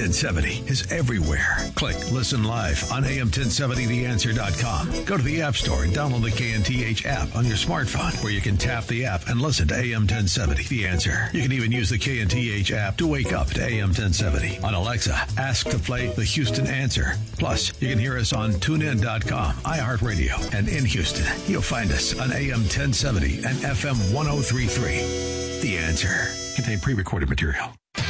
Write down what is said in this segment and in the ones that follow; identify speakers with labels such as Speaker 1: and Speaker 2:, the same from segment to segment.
Speaker 1: 1070 is everywhere. Click Listen Live on AM1070theanswer.com. Go to the App Store and download the KNTH app on your smartphone, where you can tap the app and listen to AM1070 The Answer. You can even use the KNTH app to wake up to AM1070. On Alexa, ask to play the Houston Answer. Plus, you can hear us on TuneIn.com, iHeartRadio, and in Houston, you'll find us on AM1070 and FM 1033. The Answer. Contain pre-recorded material.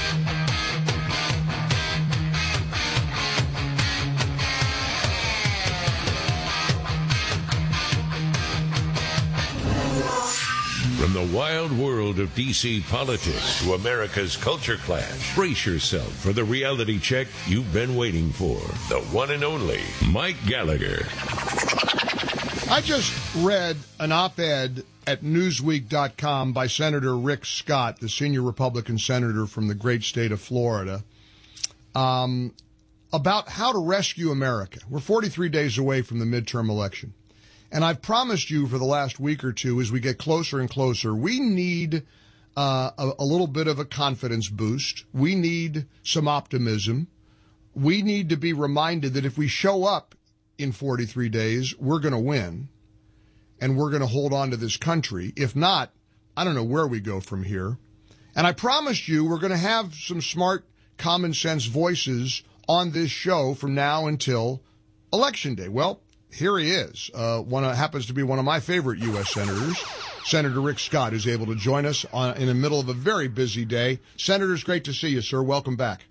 Speaker 2: From the wild world of D.C. politics to America's culture clash, brace yourself for the reality check you've been waiting for. The one and only Mike Gallagher.
Speaker 3: I just read an op-ed at Newsweek.com by Senator Rick Scott, the senior Republican senator from the great state of Florida, about how to rescue America. We're 43 days away from the midterm election. And I've promised you for the last week or two, as we get closer and closer, we need a little bit of a confidence boost. We need some optimism. We need to be reminded that if we show up in 43 days, we're going to win, and we're going to hold on to this country. If not, I don't know where we go from here. And I promised you we're going to have some smart, common sense voices on this show from now until Election Day. Well, here he is. Happens to be one of my favorite U.S. senators, Senator Rick Scott, who's able to join us in the middle of a very busy day. Senator, it's great to see you, sir. Welcome back.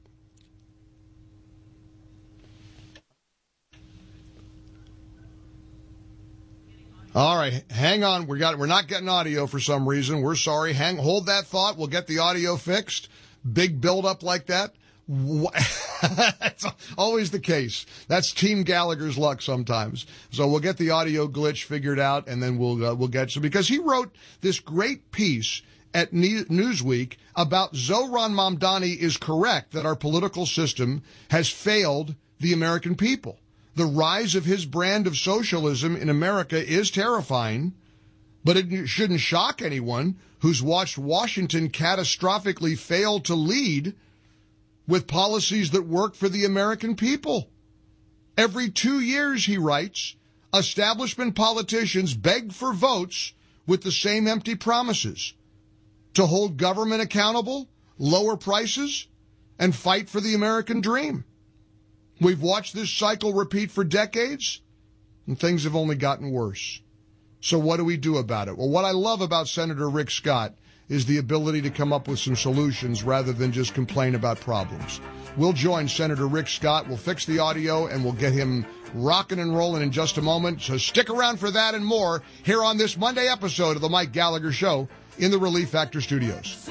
Speaker 3: All right, hang on. We're not getting audio for some reason. We're sorry. Hold that thought. We'll get the audio fixed. Big build-up like that. That's always the case. That's Team Gallagher's luck sometimes. So we'll get the audio glitch figured out, and then we'll get to, because he wrote this great piece at Newsweek about Zohran Mamdani is correct that our political system has failed the American people. The rise of his brand of socialism in America is terrifying, but it shouldn't shock anyone who's watched Washington catastrophically fail to lead with policies that work for the American people. Every 2 years, he writes, establishment politicians beg for votes with the same empty promises: to hold government accountable, lower prices, and fight for the American dream. We've watched this cycle repeat for decades, and things have only gotten worse. So what do we do about it? Well, what I love about Senator Rick Scott is the ability to come up with some solutions rather than just complain about problems. We'll join Senator Rick Scott. We'll fix the audio, and we'll get him rocking and rolling in just a moment. So stick around for that and more here on this Monday episode of The Mike Gallagher Show in the Relief Factor Studios.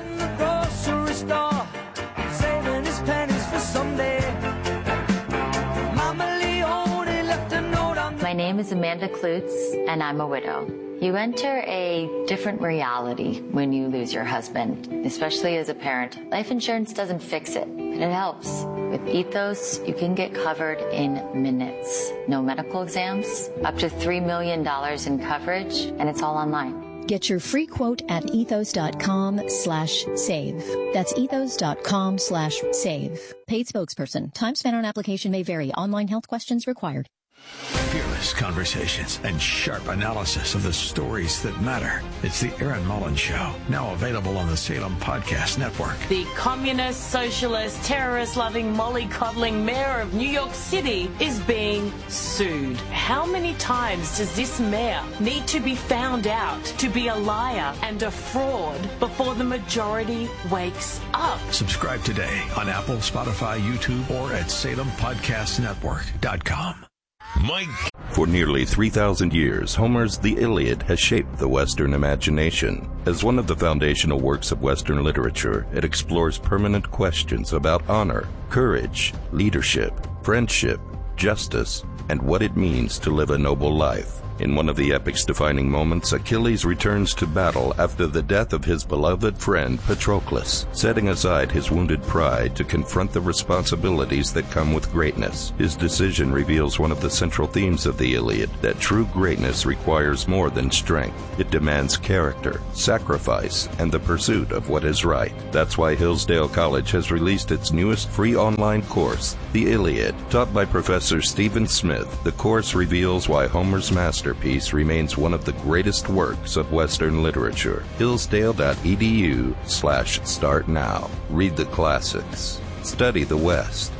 Speaker 4: My name is Amanda Klutz, and I'm a widow. You enter a different reality when you lose your husband, especially as a parent. Life insurance doesn't fix it, but it helps. With Ethos, you can get covered in minutes. No medical exams, up to $3 million in coverage, and it's all online.
Speaker 5: Get your free quote at ethos.com/save. That's ethos.com/save. Paid spokesperson. Time spent on application may vary. Online health questions required.
Speaker 1: Fearless conversations and sharp analysis of the stories that matter. It's the Erin Mullins Show, now available on the Salem Podcast Network.
Speaker 6: The communist, socialist, terrorist-loving, mollycoddling mayor of New York City is being sued. How many times does this mayor need to be found out to be a liar and a fraud before the majority wakes up?
Speaker 1: Subscribe today on Apple, Spotify, YouTube, or at SalemPodcastNetwork.com.
Speaker 2: Mike.
Speaker 7: For nearly 3,000 years, Homer's The Iliad has shaped the Western imagination. As one of the foundational works of Western literature, it explores permanent questions about honor, courage, leadership, friendship, justice, and what it means to live a noble life. In one of the epic's defining moments, Achilles returns to battle after the death of his beloved friend Patroclus, setting aside his wounded pride to confront the responsibilities that come with greatness. His decision reveals one of the central themes of the Iliad, that true greatness requires more than strength. It demands character, sacrifice, and the pursuit of what is right. That's why Hillsdale College has released its newest free online course, The Iliad. Taught by Professor Stephen Smith, the course reveals why Homer's masterpiece remains one of the greatest works of Western literature. Hillsdale.edu/start now. Read the classics. Study the West.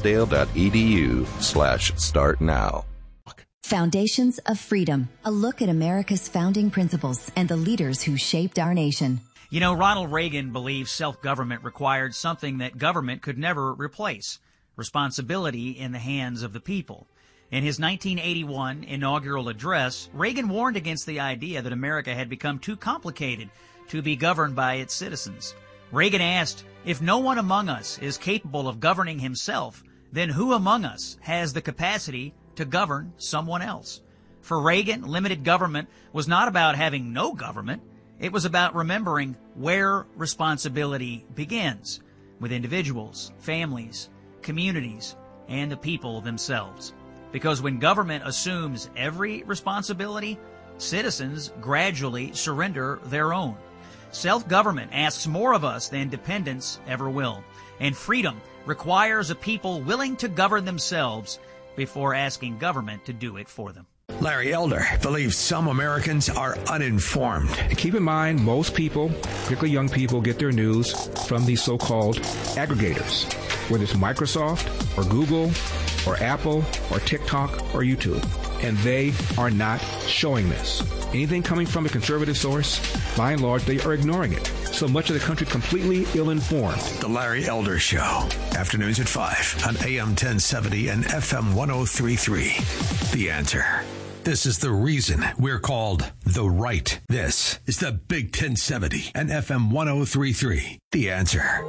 Speaker 7: Hillsdale.edu/start now.
Speaker 8: Foundations of Freedom, a look at America's founding principles and the leaders who shaped our nation.
Speaker 9: You know, Ronald Reagan believed self-government required something that government could never replace: responsibility in the hands of the people. In his 1981 inaugural address, Reagan warned against the idea that America had become too complicated to be governed by its citizens. Reagan asked, "If no one among us is capable of governing himself, then who among us has the capacity to govern someone else?" For Reagan, limited government was not about having no government. It was about remembering where responsibility begins, with individuals, families, communities, and the people themselves. Because when government assumes every responsibility, citizens gradually surrender their own. Self-government asks more of us than dependence ever will. And freedom requires a people willing to govern themselves before asking government to do it for them.
Speaker 1: Larry Elder believes some Americans are uninformed.
Speaker 10: Keep in mind, most people, particularly young people, get their news from these so-called aggregators, whether it's Microsoft or Google or Apple or TikTok or YouTube. And they are not showing this. Anything coming from a conservative source, by and large, they are ignoring it. So much of the country completely ill-informed.
Speaker 1: The Larry Elder Show, afternoons at 5 on AM 1070 and FM 1033. The Answer. This is the reason we're called The Right. This is the Big 1070 and FM 1033. The Answer.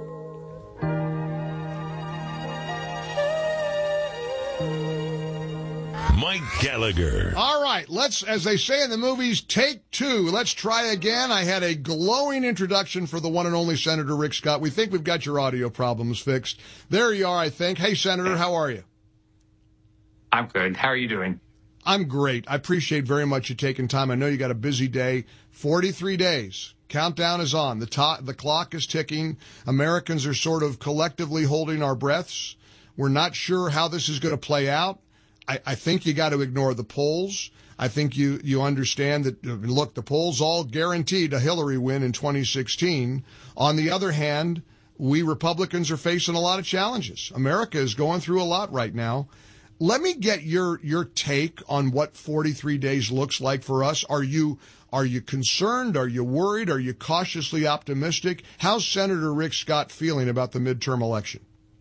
Speaker 2: Mike Gallagher.
Speaker 3: All right, let's, as they say in the movies, take two. Let's try again. I had a glowing introduction for the one and only Senator Rick Scott. We think we've got your audio problems fixed. There you are, I think. Hey, Senator, how are you?
Speaker 11: I'm good. How are you doing?
Speaker 3: I'm great. I appreciate very much you taking time. I know you got a busy day. 43 days. Countdown is on. The clock is ticking. Americans are sort of collectively holding our breaths. We're not sure how this is going to play out. I think you got to ignore the polls. I think you understand that, look, the polls all guaranteed a Hillary win in 2016. On the other hand, we Republicans are facing a lot of challenges. America is going through a lot right now. Let me get your take on what 43 days looks like for us. Are you concerned? Are you worried? Are you cautiously optimistic? How's Senator Rick Scott feeling about the midterm election?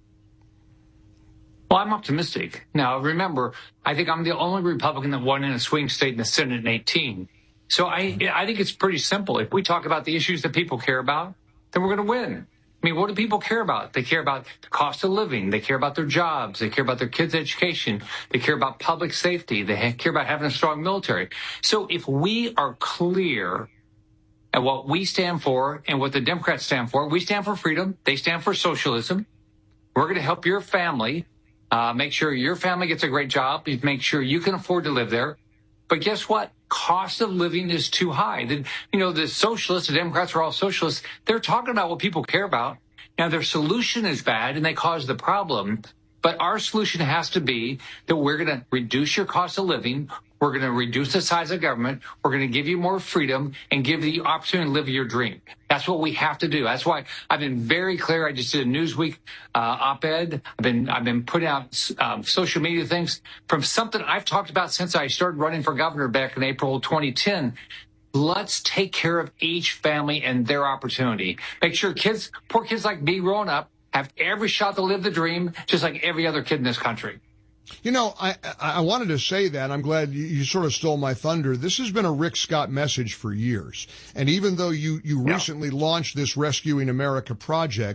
Speaker 11: Well, I'm optimistic. Now, remember, I think I'm the only Republican that won in a swing state in the Senate in 18. So I think it's pretty simple. If we talk about the issues that people care about, then we're going to win. I mean, what do people care about? They care about the cost of living. They care about their jobs. They care about their kids' education. They care about public safety. They care about having a strong military. So if we are clear at what we stand for and what the Democrats stand for, we stand for freedom. They stand for socialism. We're going to help your family. Make sure your family gets a great job. Make sure you can afford to live there. But guess what? Cost of living is too high. The socialists, the Democrats are all socialists. They're talking about what people care about. Now, their solution is bad and they cause the problem. But our solution has to be that we're going to reduce your cost of living. We're going to reduce the size of government. We're going to give you more freedom and give you the opportunity to live your dream. That's what we have to do. That's why I've been very clear. I just did a Newsweek op-ed. I've been putting out social media things from something I've talked about since I started running for governor back in April 2010. Let's take care of each family and their opportunity. Make sure poor kids like me growing up, have every shot to live the dream, just like every other kid in this country.
Speaker 3: You know, I wanted to say that. I'm glad you sort of stole my thunder. This has been a Rick Scott message for years. And even though you recently launched this Rescuing America project,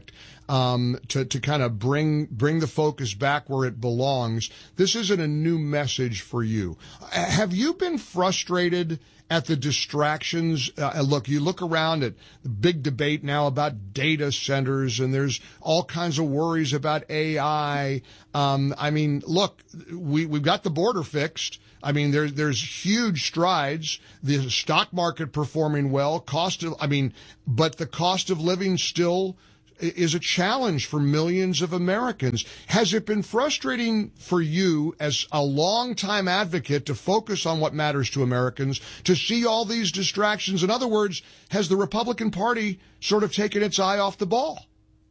Speaker 3: to kind of bring the focus back where it belongs. This isn't a new message for you. Have you been frustrated at the distractions? Look, you look around at the big debate now about data centers, and there's all kinds of worries about AI. Look, we've got the border fixed. There's huge strides. The stock market performing well. But the cost of living still is a challenge for millions of Americans. Has it been frustrating for you as a longtime advocate to focus on what matters to Americans, to see all these distractions? In other words, has the Republican Party sort of taken its eye off the ball?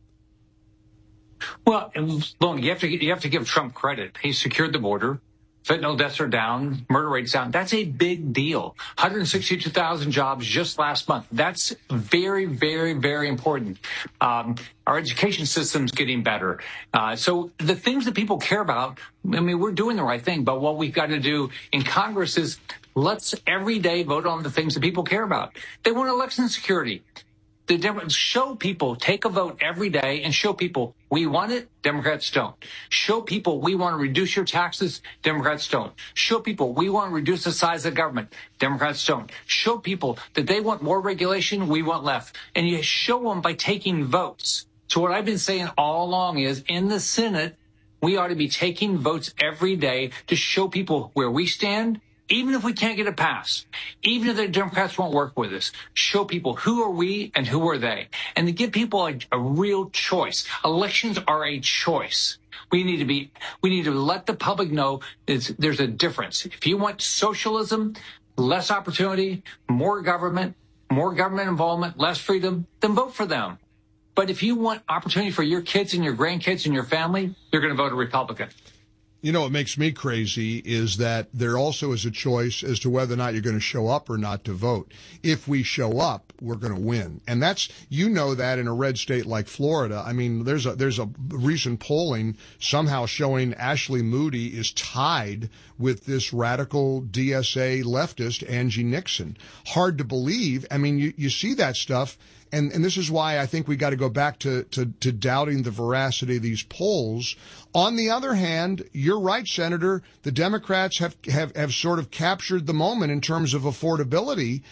Speaker 11: Well, look, you have to give Trump credit. He secured the border. Fentanyl deaths are down, murder rates down. That's a big deal. 162,000 jobs just last month. That's very, very, very important. Our education system's getting better. So the things that people care about, we're doing the right thing. But what we've got to do in Congress is let's every day vote on the things that people care about. They want election security. The Democrats show people, take a vote every day and show people we want it, Democrats don't. Show people we want to reduce your taxes, Democrats don't. Show people we want to reduce the size of government, Democrats don't. Show people that they want more regulation, we want less. And you show them by taking votes. So what I've been saying all along is in the Senate, we ought to be taking votes every day to show people where we stand. Even if we can't get a pass, even if the Democrats won't work with us, show people who are we and who are they, and to give people a real choice. Elections are a choice. We need to let the public know there's a difference. If you want socialism, less opportunity, more government involvement, less freedom, then vote for them. But if you want opportunity for your kids and your grandkids and your family, you're going to vote a Republican.
Speaker 3: You know, what makes me crazy is that there also is a choice as to whether or not you're going to show up or not to vote. If we show up, we're going to win. And that's, that in a red state like Florida. There's a recent polling somehow showing Ashley Moody is tied with this radical DSA leftist, Angie Nixon. Hard to believe. You see that stuff. And this is why I think we got to go back to doubting the veracity of these polls. On the other hand, you're right, Senator. The Democrats have sort of captured the moment in terms of affordability.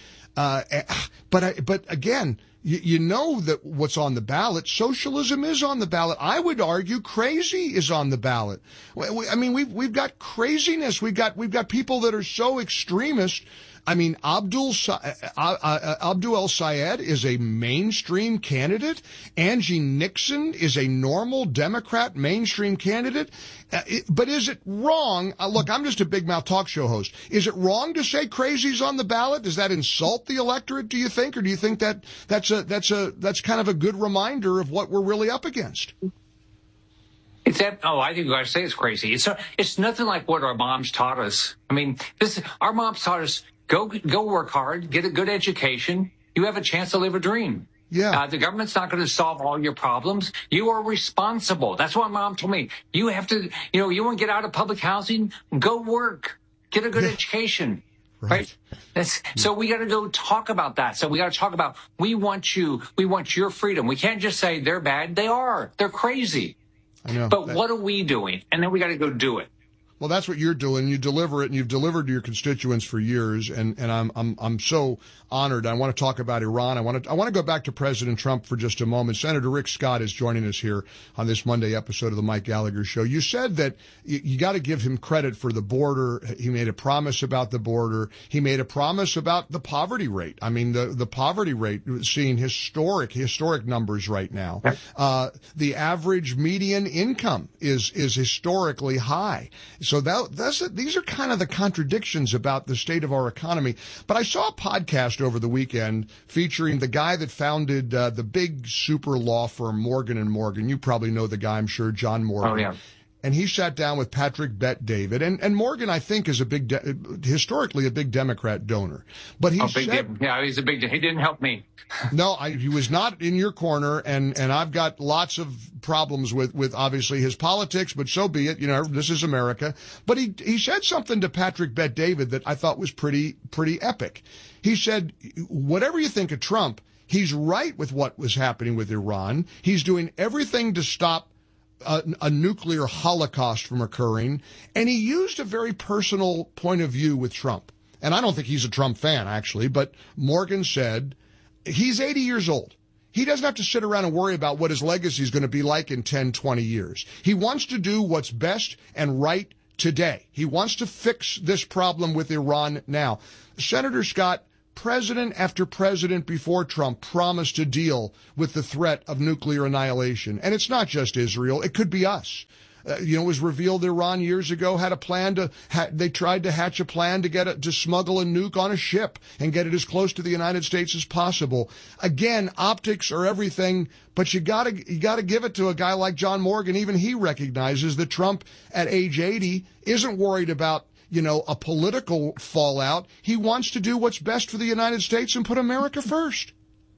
Speaker 3: But again, you know that what's on the ballot. Socialism is on the ballot. I would argue crazy is on the ballot. We've got craziness. We've got people that are so extremist. Abdul El-Sayed is a mainstream candidate. Angie Nixon is a normal Democrat mainstream candidate. But is it wrong? Look, I'm just a big mouth talk show host. Is it wrong to say crazy's on the ballot? Does that insult the electorate, do you think? Or do you think that that's kind of a good reminder of what we're really up against?
Speaker 11: I think you guys say it's crazy. It's nothing like what our moms taught us. Our moms taught us, Go work hard, get a good education. You have a chance to live a dream.
Speaker 3: Yeah.
Speaker 11: The government's not going to solve all your problems. You are responsible. That's what Mom told me. You have to, you want to get out of public housing? Go work. Get a good education. Right? So we got to go talk about that. So we got to talk about, we want your freedom. We can't just say they're bad. They are. They're crazy.
Speaker 3: I know.
Speaker 11: But what are we doing? And then we got to go do it.
Speaker 3: Well, that's what you're doing. You deliver it, and you've delivered to your constituents for years. And I'm so honored. I want to talk about Iran. I want to go back to President Trump for just a moment. Senator Rick Scott is joining us here on this Monday episode of the Mike Gallagher Show. You said that you got to give him credit for the border. He made a promise about the border. He made a promise about the poverty rate. The poverty rate, seeing historic numbers right now. The average median income is historically high. So these are kind of the contradictions about the state of our economy. But I saw a podcast over the weekend featuring the guy that founded the big super law firm Morgan & Morgan. You probably know the guy, I'm sure, John Morgan.
Speaker 11: Oh, yeah.
Speaker 3: And he sat down with Patrick Bet-David. And Morgan, I think, is historically a big Democrat donor. But he
Speaker 11: he didn't help me.
Speaker 3: No, he was not in your corner, and I've got lots of problems with obviously his politics, but so be it. This is America. But he said something to Patrick Bet-David that I thought was pretty epic. He said, whatever you think of Trump, He's right with what was happening with Iran. He's doing everything to stop a nuclear holocaust from occurring. And he used a very personal point of view with Trump. And I don't think he's a Trump fan, actually, but Morgan said he's 80 years old. He doesn't have to sit around and worry about what his legacy is going to be like in 10, 20 years. He wants to do what's best and right today. He wants to fix this problem with Iran now. Senator Scott, president after president before Trump promised to deal with the threat of nuclear annihilation. And it's not just Israel. It could be us. It was revealed Iran years ago had a plan they tried to hatch a plan to smuggle a nuke on a ship and get it as close to the United States as possible. Again, optics are everything, but you gotta give it to a guy like John Morgan. Even he recognizes that Trump at age 80 isn't worried about, a political fallout. He wants to do what's best for the United States and put America first.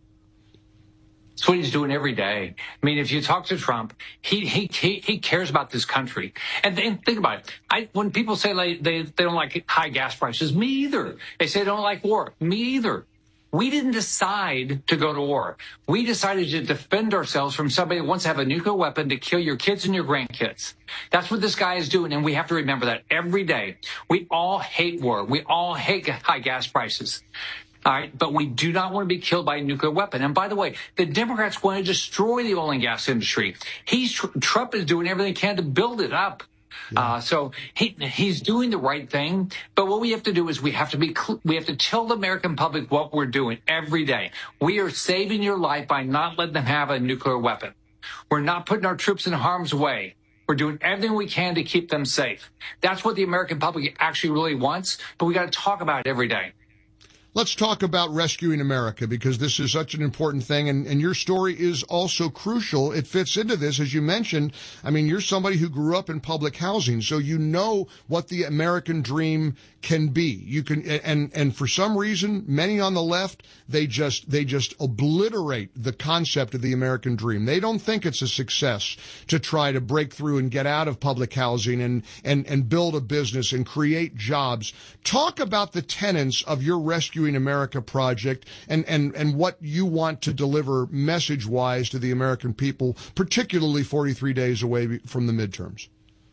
Speaker 11: That's what he's doing every day. I mean, if you talk to Trump, he cares about this country. And think about it. When people say they don't like high gas prices, me either. They say they don't like war, me either. We didn't decide to go to war. We decided to defend ourselves from somebody who wants to have a nuclear weapon to kill your kids and your grandkids. That's what this guy is doing, and we have to remember that every day. We all hate war. We all hate high gas prices. All right, but we do not want to be killed by a nuclear weapon. And by the way, the Democrats want to destroy the oil and gas industry. Trump is doing everything he can to build it up. Yeah. So he's doing the right thing. But what we have to do is we have to tell the American public what we're doing every day. We are saving your life by not letting them have a nuclear weapon. We're not putting our troops in harm's way. We're doing everything we can to keep them safe. That's what the American public actually really wants. But we got to talk about it every day.
Speaker 3: Let's talk about rescuing America, because this is such an important thing, and your story is also crucial. It fits into this, as you mentioned. I mean, you're somebody who grew up in public housing, so you know what the American dream can be. You can, and for some reason, many on the left, they just obliterate the concept of the American dream. They don't think it's a success to try to break through and get out of public housing and build a business and create jobs. Talk about the tenets of your Rescuing America project and what you want to deliver message-wise to the American people, particularly 43 days away from the midterms.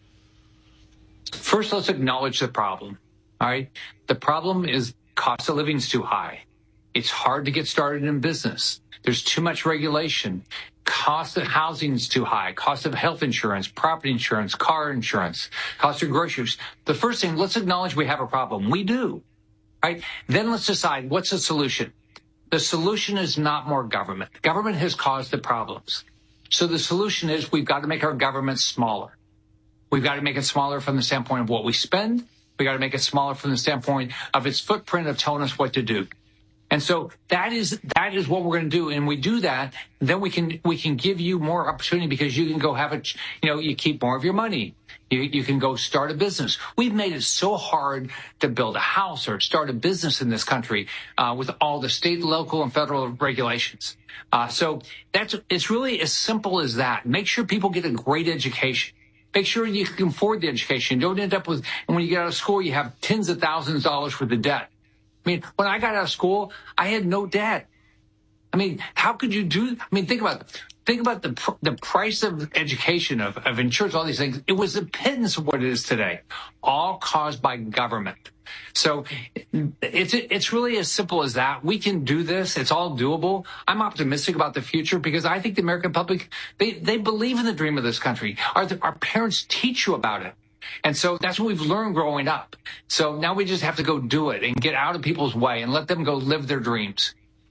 Speaker 11: First, let's acknowledge the problem. All right. The problem is cost of living is too high. It's hard to get started in business. There's too much regulation. Cost of housing is too high. Cost of health insurance, property insurance, car insurance, cost of groceries. The first thing, let's acknowledge we have a problem. We do. Right? Then let's decide what's the solution. The solution is not more government. Government has caused the problems. So the solution is we've got to make our government smaller. We've got to make it smaller from the standpoint of what we spend. We got to make it smaller from the standpoint of its footprint of telling us what to do. And so that is what we're going to do. And we do that, then we can give you more opportunity, because you can go have you keep more of your money. You can go start a business. We've made it so hard to build a house or start a business in this country, with all the state, local, and federal regulations. So it's really as simple as that. Make sure people get a great education. Make sure you can afford the education. Don't end up with, and when you get out of school, you have tens of thousands of dollars worth of debt. I mean, when I got out of school, I had no debt. I mean, how could you think about it. Think about the price of education, of insurance, all these things. It was a pittance of what it is today, all caused by government. So it's really as simple as that. We can do this. It's all doable. I'm optimistic about the future, because I think the American public, they believe in the dream of this country. Our parents teach you about it. And so that's what we've learned growing up. So now we just have to go do it and get out of people's way and let them go live their dreams.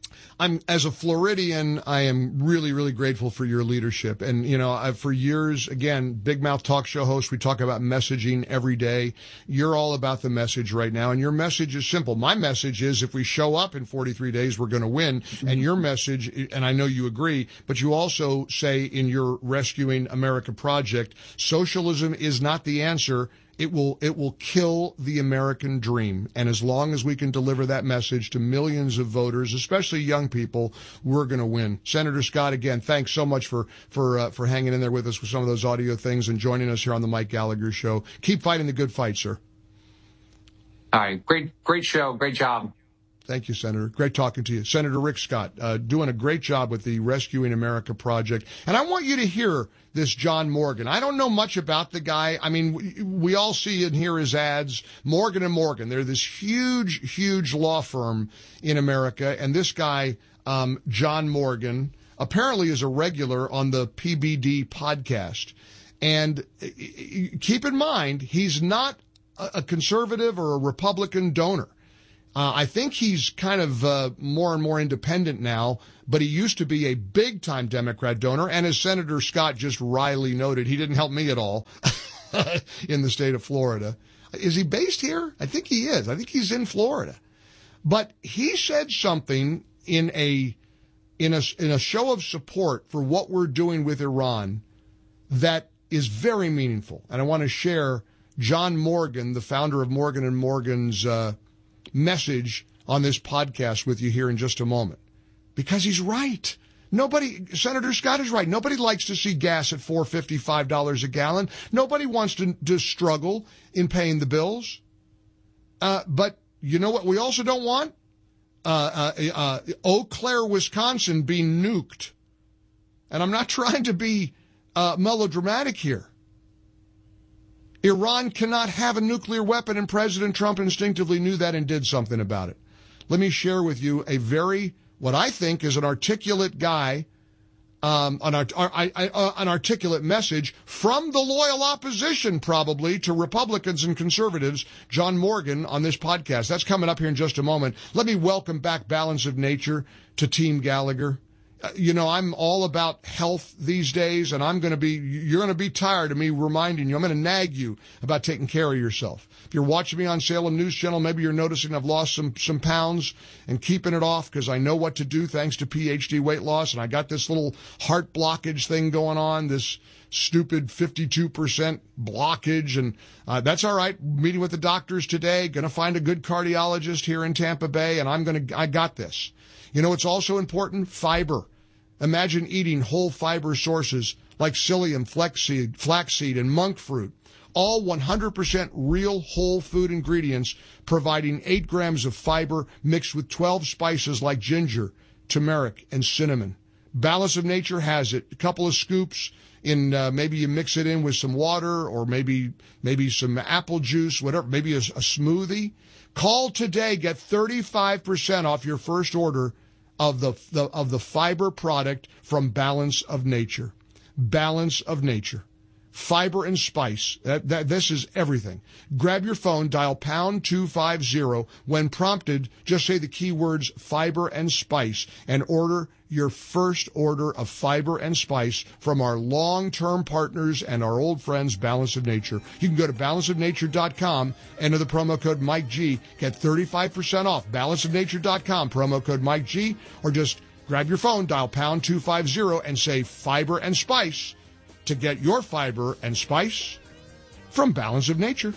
Speaker 3: As a Floridian, I am really, really grateful for your leadership. And, for years, again, Big Mouth talk show host, we talk about messaging every day. You're all about the message right now. And your message is simple. My message is, if we show up in 43 days, we're going to win. And your message, and I know you agree, but you also say in your Rescuing America project, socialism is not the answer. It will kill the American dream. And as long as we can deliver that message to millions of voters, especially young people, we're going to win. Senator Scott, again, thanks so much for hanging in there with us with some of those audio things and joining us here on the Mike Gallagher Show. Keep fighting the good fight, sir.
Speaker 11: All right. Great show. Great job.
Speaker 3: Thank you, Senator. Great talking to you. Senator Rick Scott, doing a great job with the Rescuing America Project. And I want you to hear this John Morgan. I don't know much about the guy. I mean, we all see and hear his ads. Morgan & Morgan. They're this huge, huge law firm in America. And this guy, John Morgan, apparently is a regular on the PBD podcast. And keep in mind, he's not a conservative or a Republican donor. I think he's kind of more and more independent now, but he used to be a big-time Democrat donor. And as Senator Scott just wryly noted, he didn't help me at all in the state of Florida. Is he based here? I think he is. I think he's in Florida. But he said something in a show of support for what we're doing with Iran that is very meaningful. And I want to share John Morgan, the founder of Morgan & Morgan's message on this podcast with you here in just a moment. Because he's right. Senator Scott is right. Nobody likes to see gas at $4.55 a gallon. Nobody wants to struggle in paying the bills. But you know what we also don't want? Eau Claire, Wisconsin being nuked. And I'm not trying to be melodramatic here. Iran cannot have a nuclear weapon, and President Trump instinctively knew that and did something about it. Let me share with you what I think is an articulate guy, an articulate message from the loyal opposition, probably, to Republicans and conservatives, John Morgan, on this podcast. That's coming up here in just a moment. Let me welcome back Balance of Nature to Team Gallagher. I'm all about health these days, and you're going to be tired of me reminding you. I'm going to nag you about taking care of yourself. If you're watching me on Salem News Channel, maybe you're noticing I've lost some pounds and keeping it off because I know what to do thanks to PhD weight loss, and I got this little heart blockage thing going on, this stupid 52% blockage, and that's all right. Meeting with the doctors today, going to find a good cardiologist here in Tampa Bay, and I got this. It's also important? Fiber. Imagine eating whole fiber sources like psyllium, flaxseed, and monk fruit. All 100% real whole food ingredients, providing 8 grams of fiber mixed with 12 spices like ginger, turmeric, and cinnamon. Balance of Nature has it. A couple of scoops in, maybe you mix it in with some water or maybe some apple juice, whatever, maybe a smoothie. Call today, get 35% off your first order of the fiber product from Balance of Nature. Balance of Nature. Fiber and spice. This is everything. Grab your phone, dial pound 250. When prompted, just say the keywords fiber and spice and order your first order of fiber and spice from our long-term partners and our old friends, Balance of Nature. You can go to balanceofnature.com, enter the promo code Mike G, get 35% off. Balanceofnature.com, promo code Mike G, or just grab your phone, dial pound 250 and say fiber and spice to get your fiber and spice from Balance of Nature.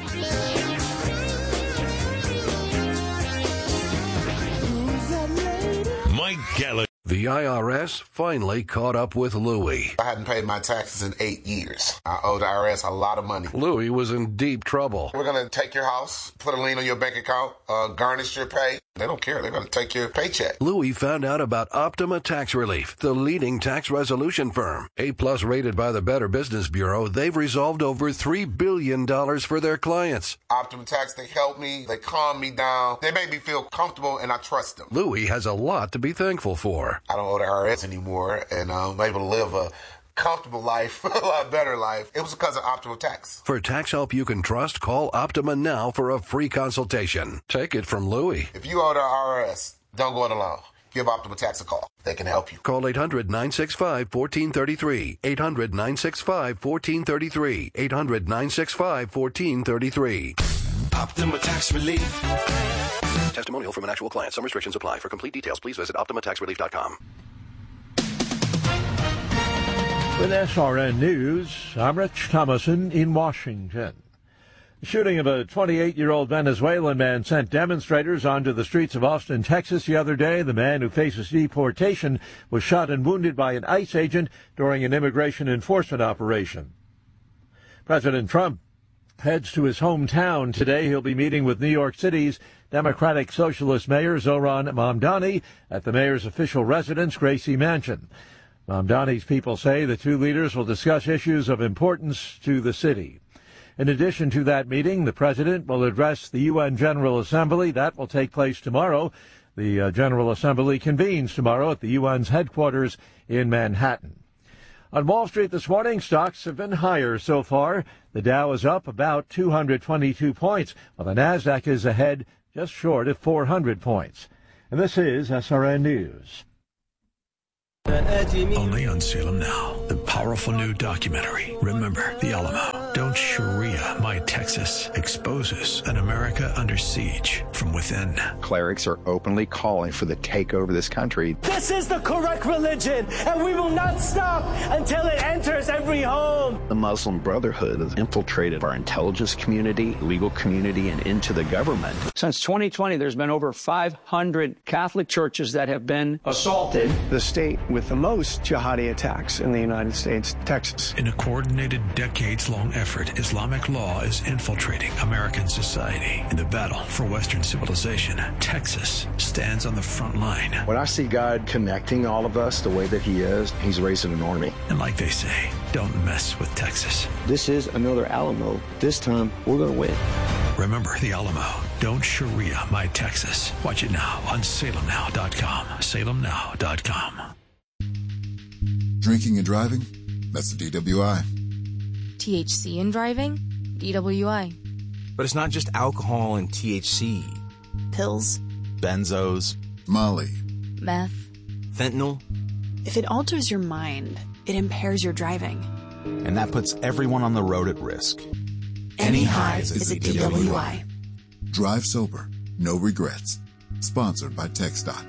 Speaker 2: Mike Gallagher.
Speaker 12: The IRS finally caught up with Louie.
Speaker 13: I hadn't paid my taxes in 8 years. I owe the IRS a lot of money.
Speaker 12: Louie was in deep trouble.
Speaker 13: We're going to take your house, put a lien on your bank account, garnish your pay. They don't care. They're going to take your paycheck.
Speaker 12: Louie found out about Optima Tax Relief, the leading tax resolution firm. A-plus rated by the Better Business Bureau, they've resolved over $3 billion for their clients.
Speaker 13: Optima Tax, they help me. They calm me down. They make me feel comfortable, and I trust them.
Speaker 12: Louie has a lot to be thankful for.
Speaker 13: I don't owe the IRS anymore, and I'm able to live a comfortable life, a lot better life. It was because of Optima Tax.
Speaker 12: For tax help you can trust, call Optima now for a free consultation. Take it from Louie.
Speaker 13: If you owe the IRS, don't go it alone. Give Optima Tax a call. They can help you.
Speaker 12: Call 800-965-1433. 800-965-1433. 800-965-1433.
Speaker 14: Optima Tax Relief.
Speaker 12: Testimonial from an actual client. Some restrictions apply. For complete details, please visit OptimaTaxRelief.com.
Speaker 15: With SRN News, I'm Rich Thomason in Washington. The shooting of a 28-year-old Venezuelan man sent demonstrators onto the streets of Austin, Texas the other day. The man who faces deportation was shot and wounded by an ICE agent during an immigration enforcement operation. President Trump heads to his hometown today. He'll be meeting with New York City's Democratic Socialist Mayor Zohran Mamdani at the mayor's official residence, Gracie Mansion. Mamdani's people say the two leaders will discuss issues of importance to the city. In addition to that meeting, the president will address the UN General Assembly. That will take place tomorrow. The General Assembly convenes tomorrow at the UN's headquarters in Manhattan. On Wall Street this morning, stocks have been higher so far. The Dow is up about 222 points, while the Nasdaq is ahead just short of 400 points. And this is SRN News.
Speaker 1: Only on Salem Now, the powerful new documentary, Remember the Alamo. Don't Sharia My Texas exposes an America under siege from within.
Speaker 14: Clerics are openly calling for the takeover of this country.
Speaker 16: This is the correct religion, and we will not stop until it enters every home.
Speaker 14: The Muslim Brotherhood has infiltrated our intelligence community, legal community, and into the government.
Speaker 17: Since 2020, there's been over 500 Catholic churches that have been assaulted.
Speaker 18: The state with the most jihadi attacks in the United States, Texas.
Speaker 1: In a coordinated, decades-long effort, Islamic law is infiltrating American society. In the battle for Western civilization, Texas stands on the front line.
Speaker 14: When I see God connecting all of us the way that he is, he's raising an army.
Speaker 1: And like they say, don't mess with Texas.
Speaker 19: This is another Alamo. This time, we're going to win.
Speaker 1: Remember the Alamo. Don't Sharia My Texas. Watch it now on salemnow.com. salemnow.com.
Speaker 20: Drinking and driving? That's a DWI.
Speaker 21: THC in driving? DWI.
Speaker 22: But it's not just alcohol and THC.
Speaker 21: Pills.
Speaker 20: Benzos. Molly.
Speaker 21: Meth.
Speaker 22: Fentanyl.
Speaker 21: If it alters your mind, it impairs your driving.
Speaker 22: And that puts everyone on the road at risk.
Speaker 21: Any highs is a DWI.
Speaker 20: Drive sober. No regrets. Sponsored by TxDOT.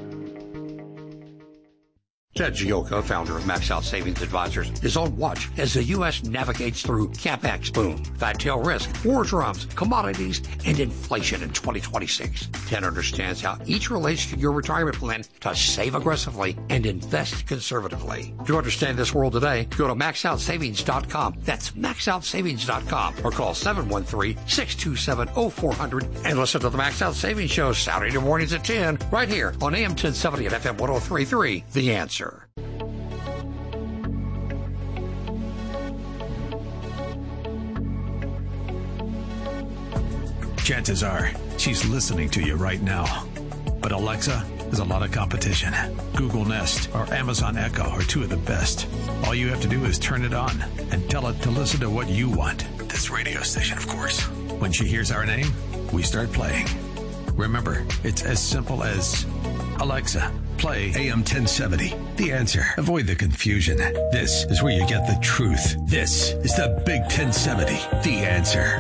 Speaker 23: Ted Gioka, founder of Max Out Savings Advisors, is on watch as the U.S. navigates through CapEx boom, fat tail risk, war drums, commodities, and inflation in 2026. Ted understands how each relates to your retirement plan to save aggressively and invest conservatively. To understand this world today, go to MaxOutSavings.com. That's MaxOutSavings.com or call 713-627-0400 and listen to the Max Out Savings Show Saturday mornings at 10 right here on AM 1070 and FM 103.3. The Answer.
Speaker 1: Chances are she's listening to you right now. But Alexa, there's a lot of competition. Google Nest or Amazon Echo are two of the best. All you have to do is turn it on and tell it to listen to what you want. This radio station, of course. When she hears our name, we start playing. Remember, it's as simple as, Alexa, play AM 1070. The Answer. Avoid the confusion. This is where you get the truth. This is the Big 1070. The Answer.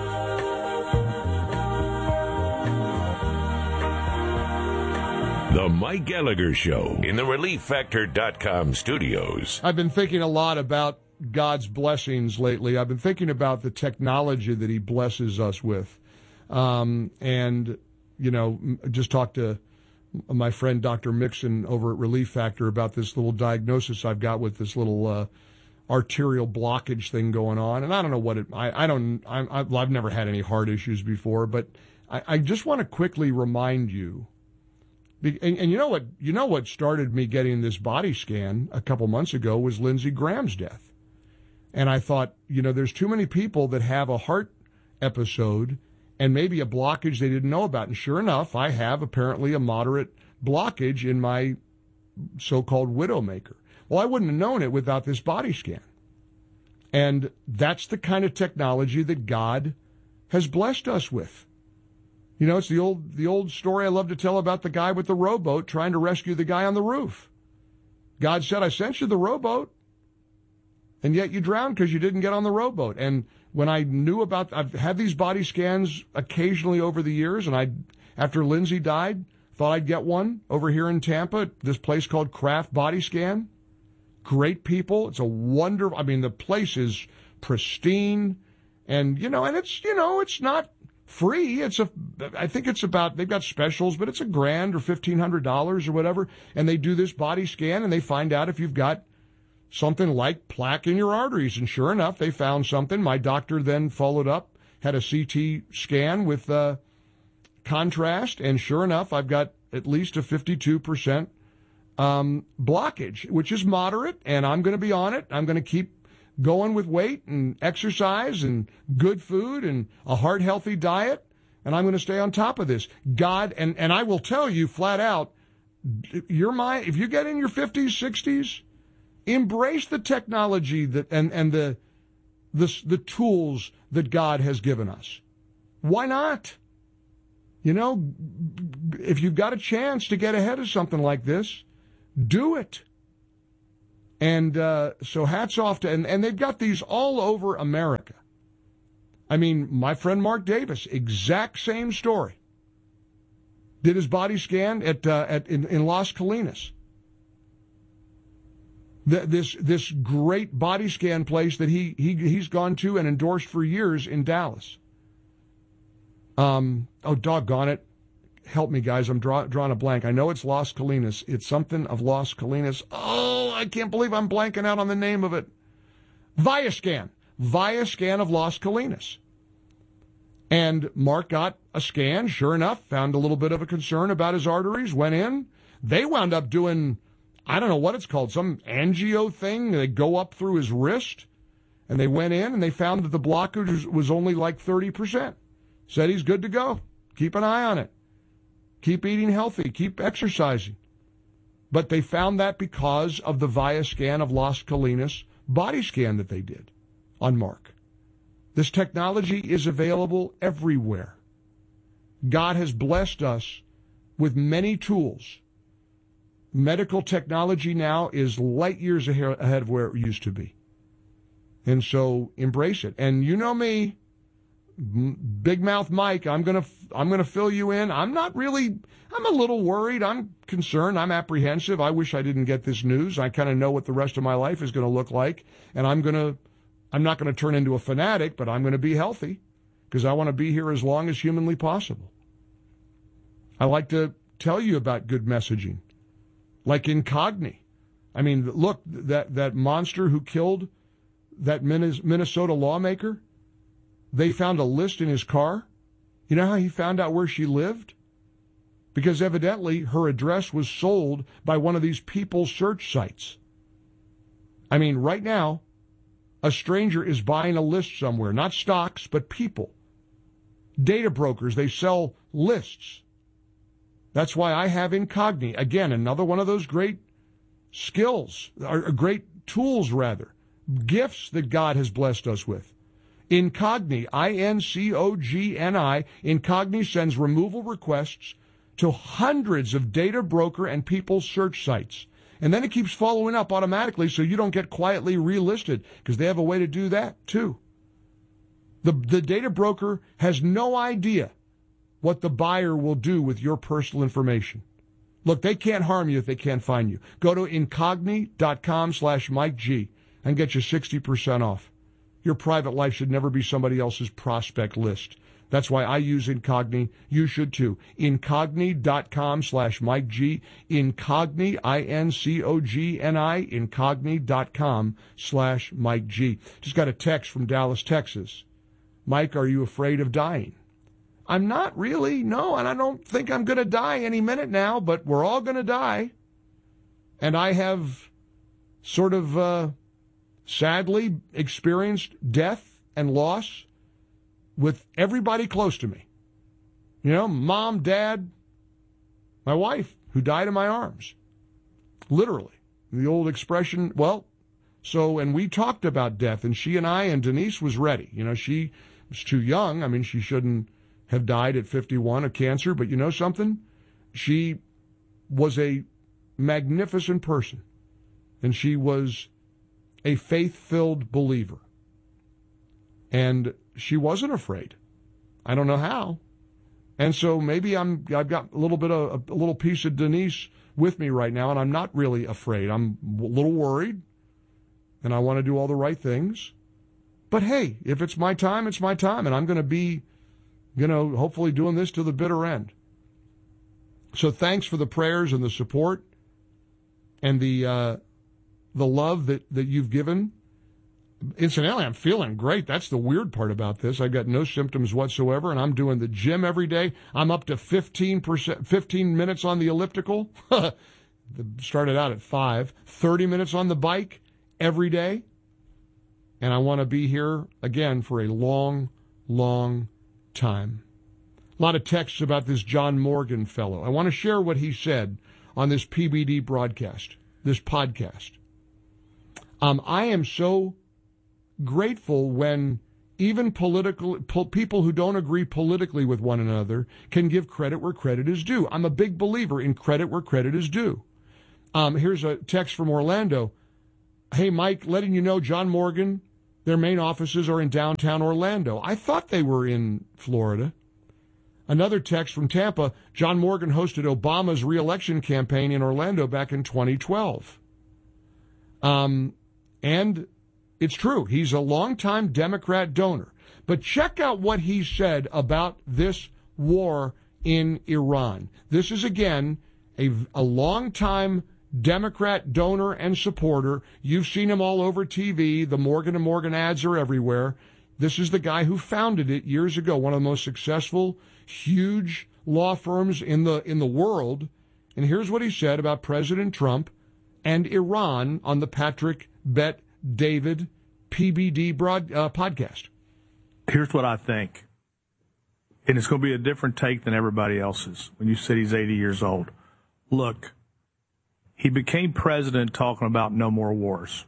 Speaker 2: The Mike Gallagher Show in the ReliefFactor.com studios.
Speaker 3: I've been thinking a lot about God's blessings lately. I've been thinking about the technology that he blesses us with. And, you know, just talked to my friend Dr. Mixon over at Relief Factor about this little diagnosis I've got with this little arterial blockage thing going on. And I don't know what I've never had any heart issues before, but I just want to quickly remind you. And you know what started me getting this body scan a couple months ago was Lindsey Graham's death. And I thought, you know, there's too many people that have a heart episode and maybe a blockage they didn't know about. And sure enough, I have apparently a moderate blockage in my so-called widowmaker. Well, I wouldn't have known it without this body scan. And that's the kind of technology that God has blessed us with. You know, it's the old story I love to tell about the guy with the rowboat trying to rescue the guy on the roof. God said, I sent you the rowboat, and yet you drowned because you didn't get on the rowboat. And when I knew I've had these body scans occasionally over the years, and after Lindsay died, thought I'd get one over here in Tampa, this place called Craft Body Scan. Great people. It's a wonder. I mean, the place is pristine, and it's not free. I think it's about, they've got specials, but it's $1,000 or $1,500 or whatever. And they do this body scan and they find out if you've got something like plaque in your arteries. And sure enough, they found something. My doctor then followed up, had a CT scan with contrast, and sure enough, I've got at least a 52% blockage, which is moderate, and I'm going to be on it. I'm going to keep going with weight and exercise and good food and a heart-healthy diet, and I'm going to stay on top of this. God, and I will tell you flat out, if you get in your 50s, 60s, embrace the technology that and the tools that God has given us. Why not? You know, if you've got a chance to get ahead of something like this, do it. And so hats off to, and they've got these all over America. I mean, my friend Mark Davis, exact same story. Did his body scan in Las Colinas. This great body scan place that he's gone to and endorsed for years in Dallas. Oh, doggone it. Help me, guys. I'm drawing a blank. I know it's Las Colinas. It's something of Las Colinas. Oh, I can't believe I'm blanking out on the name of it. Viascan. Viascan of Las Colinas. And Mark got a scan, sure enough, found a little bit of a concern about his arteries, went in. They wound up doing, I don't know what it's called, some angio thing. They go up through his wrist. And they went in and they found that the blockage was only like 30%. Said he's good to go. Keep an eye on it. Keep eating healthy. Keep exercising. But they found that because of the Viascan of Las Colinas body scan that they did on Mark. This technology is available everywhere. God has blessed us with many tools. Medical technology now is light years ahead of where it used to be. And so embrace it. And you know me, Big Mouth Mike, I'm gonna fill you in. I'm a little worried. I'm concerned. I'm apprehensive. I wish I didn't get this news. I kind of know what the rest of my life is going to look like. And I'm not going to turn into a fanatic, but I'm going to be healthy because I want to be here as long as humanly possible. I like to tell you about good messaging, like Incogni. I mean, look, that monster who killed that Minnesota lawmaker, they found a list in his car. You know how he found out where she lived? Because evidently her address was sold by one of these people search sites. I mean, right now, a stranger is buying a list somewhere, not stocks, but people. Data brokers, they sell lists. That's why I have Incogni. Again, another one of those great skills, or great tools, rather, gifts that God has blessed us with. Incogni, I-N-C-O-G-N-I, Incogni sends removal requests to hundreds of data broker and people search sites. And then it keeps following up automatically so you don't get quietly relisted, because they have a way to do that too. The data broker has no idea what the buyer will do with your personal information. Look, they can't harm you if they can't find you. Go to incogni.com/Mike G and get you 60% off. Your private life should never be somebody else's prospect list. That's why I use Incogni. You should too. Incogni.com/Mike G. Incogni, I-N-C-O-G-N-I, Incogni.com/Mike G. Just got a text from Dallas, Texas. Mike, are you afraid of dying? I'm not really, no, and I don't think I'm going to die any minute now, but we're all going to die. And I have sort of sadly experienced death and loss with everybody close to me. You know, mom, dad, my wife, who died in my arms. Literally. The old expression, and we talked about death, and she and I, and Denise was ready. You know, she was too young. I mean, she shouldn't have died at 51 of cancer, but you know something? She was a magnificent person, and she was a faith-filled believer. And she wasn't afraid. I don't know how. And so maybe I've got a little piece of Denise with me right now, and I'm not really afraid. I'm a little worried, and I want to do all the right things. But hey, if it's my time, it's my time, and I'm going to be, hopefully doing this to the bitter end. So thanks for the prayers and the support and the the love that you've given. Incidentally, I'm feeling great. That's the weird part about this. I've got no symptoms whatsoever, and I'm doing the gym every day. I'm up to 15 minutes on the elliptical. Started out at 5. 30 minutes on the bike every day. And I want to be here, again, for a long, long time. A lot of texts about this John Morgan fellow. I want to share what he said on this PBD broadcast, this podcast. I am so grateful when even people who don't agree politically with one another can give credit where credit is due. I'm a big believer in credit where credit is due. Here's a text from Orlando. Hey, Mike, letting you know John Morgan, their main offices are in downtown Orlando. I thought they were in Florida. Another text from Tampa. John Morgan hosted Obama's re-election campaign in Orlando back in 2012. And it's true. He's a longtime Democrat donor. But check out what he said about this war in Iran. This is, again, a longtime Democrat donor and supporter. You've seen him all over TV. The Morgan & Morgan ads are everywhere. This is the guy who founded it years ago, one of the most successful, huge law firms in the world. And here's what he said about President Trump and Iran on the Patrick Bet David PBD podcast.
Speaker 4: Here's what I think. And it's going to be a different take than everybody else's when you said he's 80 years old. Look, he became president talking about no more wars.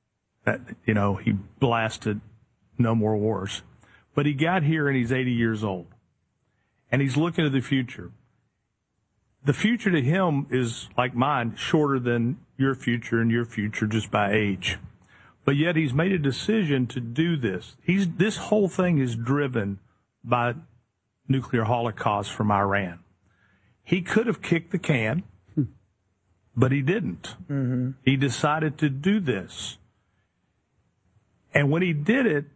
Speaker 4: He blasted no more wars. But he got here and he's 80 years old. And he's looking to the future. The future to him is, like mine, shorter than your future and your future just by age. But yet he's made a decision to do this. This whole thing is driven by nuclear holocaust from Iran. He could have kicked the can, but he didn't. Mm-hmm. He decided to do this. And when he did it,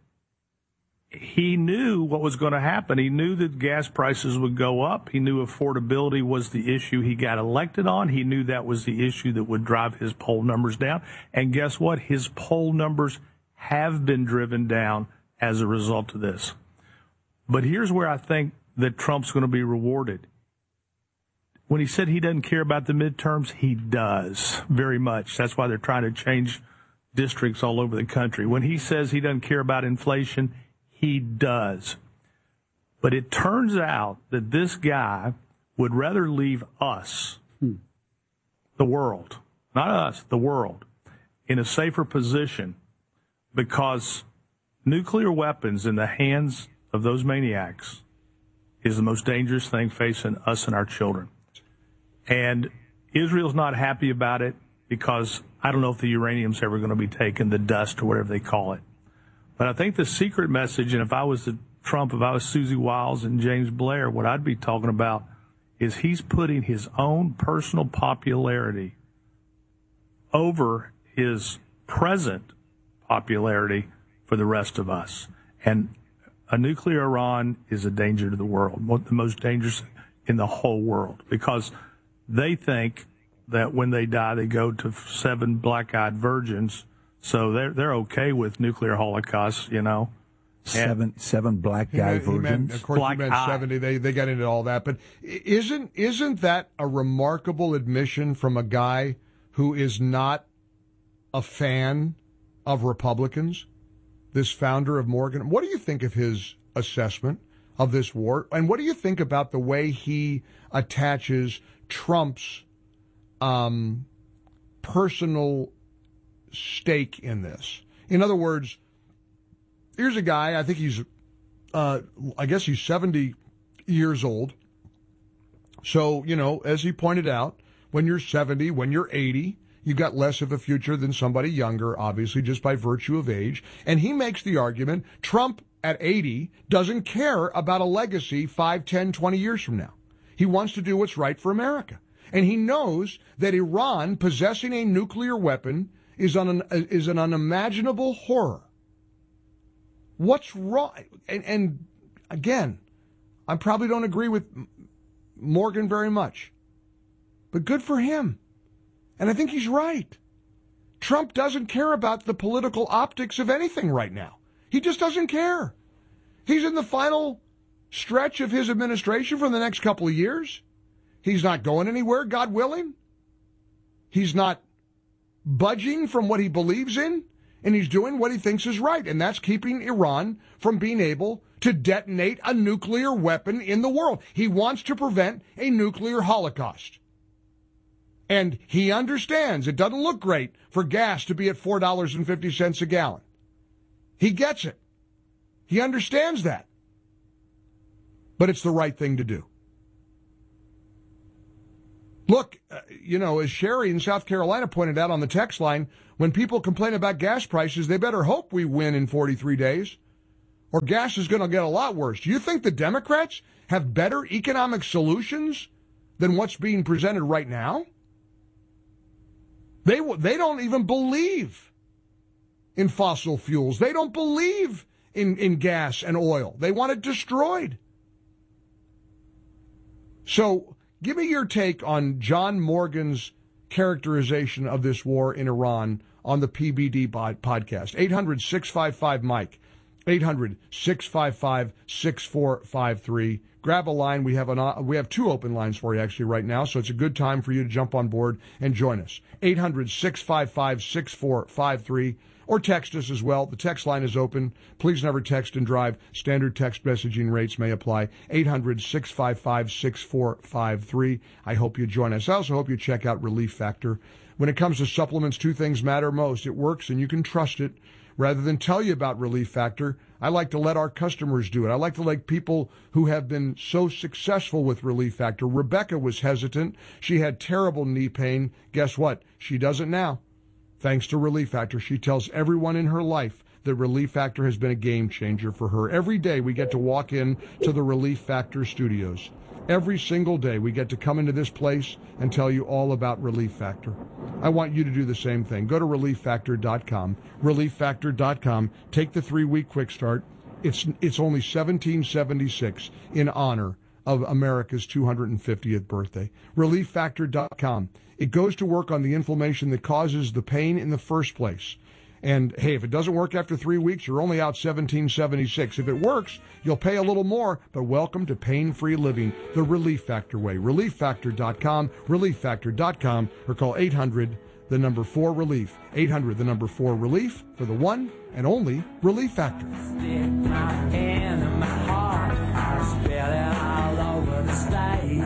Speaker 4: he knew what was going to happen. He knew that gas prices would go up. He knew affordability was the issue he got elected on. He knew that was the issue that would drive his poll numbers down. And guess what? His poll numbers have been driven down as a result of this. But here's where I think that Trump's going to be rewarded. When he said he doesn't care about the midterms, he does very much. That's why they're trying to change districts all over the country. When he says he doesn't care about inflation, he does. But it turns out that this guy would rather leave us, the world, not us, the world, in a safer position, because nuclear weapons in the hands of those maniacs is the most dangerous thing facing us and our children. And Israel's not happy about it because I don't know if the uranium's ever going to be taken, the dust or whatever they call it. But I think the secret message, and if I was Trump, if I was Susie Wiles and James Blair, what I'd be talking about is he's putting his own personal popularity over his present popularity for the rest of us. And a nuclear Iran is a danger to the world, the most dangerous in the whole world, because they think that when they die, they go to 7 black-eyed virgins. So they're okay with nuclear holocaust,
Speaker 5: Seven black guy virgins.
Speaker 3: Of course, he meant 70. They got into all that, but isn't that a remarkable admission from a guy who is not a fan of Republicans? This founder of Morgan. What do you think of his assessment of this war, and what do you think about the way he attaches Trump's personal stake in this? In other words, here's a guy, I think he's, I guess he's 70 years old. So, as he pointed out, when you're 70, when you're 80, you've got less of a future than somebody younger, obviously, just by virtue of age. And he makes the argument, Trump at 80 doesn't care about a legacy 5, 10, 20 years from now. He wants to do what's right for America. And he knows that Iran possessing a nuclear weapon is an unimaginable horror. What's wrong? And again, I probably don't agree with Morgan very much, but good for him. And I think he's right. Trump doesn't care about the political optics of anything right now. He just doesn't care. He's in the final stretch of his administration for the next couple of years. He's not going anywhere, God willing. He's not budging from what he believes in, and he's doing what he thinks is right, and that's keeping Iran from being able to detonate a nuclear weapon in the world. He wants to prevent a nuclear holocaust. And he understands it doesn't look great for gas to be at $4.50 a gallon. He gets it. He understands that. But it's the right thing to do. Look, as Sherry in South Carolina pointed out on the text line, when people complain about gas prices, they better hope we win in 43 days, or gas is going to get a lot worse. Do you think the Democrats have better economic solutions than what's being presented right now? They don't even believe in fossil fuels. They don't believe in gas and oil. They want it destroyed. So give me your take on John Morgan's characterization of this war in Iran on the PBD podcast. 800-655-MIKE. 800-655-6453. Grab a line. We have two open lines for you actually right now, so it's a good time for you to jump on board and join us. 800-655-6453. Or text us as well. The text line is open. Please never text and drive. Standard text messaging rates may apply. 800-655-6453. I hope you join us. I also hope you check out Relief Factor. When it comes to supplements, two things matter most. It works and you can trust it. Rather than tell you about Relief Factor, I like to let our customers do it. I like to let people who have been so successful with Relief Factor. Rebecca was hesitant. She had terrible knee pain. Guess what? She doesn't now. Thanks to Relief Factor, she tells everyone in her life that Relief Factor has been a game changer for her. Every day we get to walk in to the Relief Factor studios. Every single day we get to come into this place and tell you all about Relief Factor. I want you to do the same thing. Go to ReliefFactor.com. ReliefFactor.com. Take the 3-week quick start. It's only $17.76 in honor of America's 250th birthday. ReliefFactor.com. It goes to work on the inflammation that causes the pain in the first place. And, hey, if it doesn't work after 3 weeks, you're only out $17.76. If it works, you'll pay a little more, but welcome to pain-free living the Relief Factor way. ReliefFactor.com, ReliefFactor.com, or call 800-4-RELIEF. 800-4-RELIEF for the one and only Relief Factor.
Speaker 6: Stick my hand in my heart, I spell it all over the stage.